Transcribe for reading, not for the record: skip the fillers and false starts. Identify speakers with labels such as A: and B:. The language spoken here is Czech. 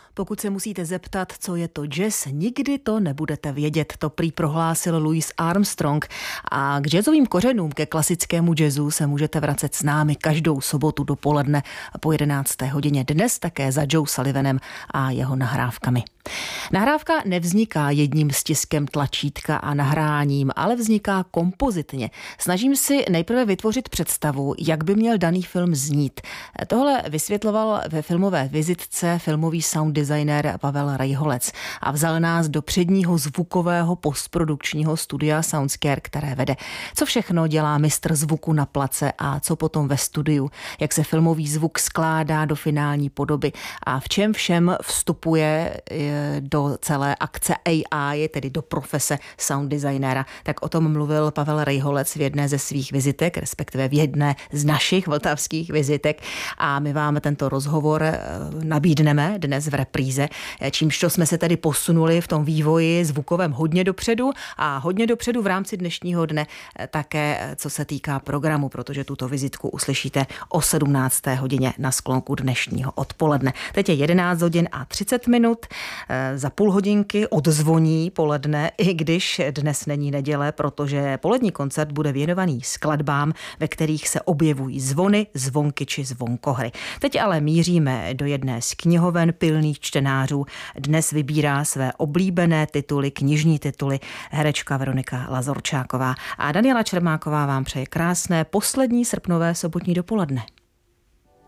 A: Pokud se musíte zeptat, co je to jazz, nikdy to nebudete vědět, to prý prohlásil Louis Armstrong. A k jazzovým kořenům, ke klasickému jazzu se můžete vracet s námi každou sobotu dopoledne po 11. hodině. Dnes také za Joe Sullivanem a jeho nahrávkami. Nahrávka nevzniká jedním stiskem tlačítka a nahráním, ale vzniká kompozitně. Snažím si nejprve vytvořit představu, jak by měl daný film znít. Tohle vysvětloval ve filmové vizitce filmový sound designer Pavel Rejholec a vzal nás do předního zvukového postprodukčního studia Soundscare, které vede. Co všechno dělá mistr zvuku na place a co potom ve studiu, jak se filmový zvuk skládá do finální podoby a v čem všem vstupuje do celé akce AI, tedy do profese sound designéra. Tak o tom mluvil Pavel Rejholec v jedné ze svých vizitek, respektive v jedné z našich vltavských vizitek. A my vám tento rozhovor nabídneme dnes v repríze, čímž to jsme se tedy posunuli v tom vývoji zvukovém hodně dopředu a hodně dopředu v rámci dnešního dne také, co se týká programu, protože tuto vizitku uslyšíte o 17. hodině na sklonku dnešního odpoledne. Teď je 11 hodin a 30 minut. Za půl hodinky odzvoní poledne, i když dnes není neděle, protože polední koncert bude věnovaný skladbám, ve kterých se objevují zvony, zvonky či zvonkohry. Teď ale míříme do jedné z knihoven pilných čtenářů. Dnes vybírá své oblíbené tituly, knižní tituly herečka Veronika Lazorčáková. A Daniela Čermáková vám přeje krásné poslední srpnové sobotní dopoledne.